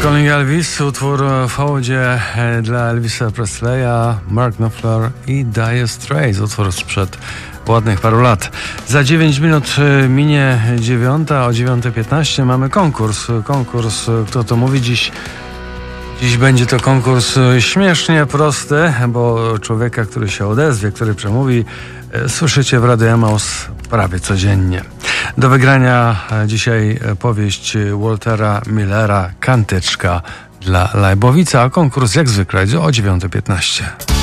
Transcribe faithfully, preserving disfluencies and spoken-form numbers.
Calling Elvis, utwór w hołdzie dla Elvisa Presleya, Mark Knopfler i Dire Straits, utwór sprzed ładnych paru lat. Za dziewięć minut minie dziewiąta, o dziewiąta piętnaście mamy konkurs. Konkurs, kto to mówi dziś? Dziś będzie to konkurs śmiesznie prosty, bo człowieka, który się odezwie, który przemówi, słyszycie w Radio Emaus prawie codziennie. Do wygrania dzisiaj powieść Waltera Millera, Kantyczka dla Lajbowica, a konkurs jak zwykle o dziewiąta piętnaście.